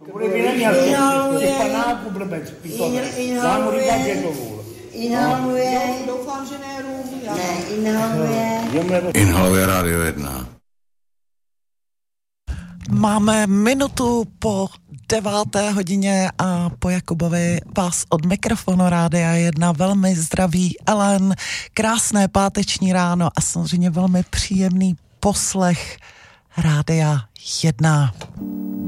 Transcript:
Doufám, že ne rum. Inhaluje Radio 1. Máme minutu po 9:00 a po Jakubovi vás od mikrofonu Rádia 1 velmi zdraví Ellen. Krásné páteční ráno a samozřejmě velmi příjemný poslech Rádia 1.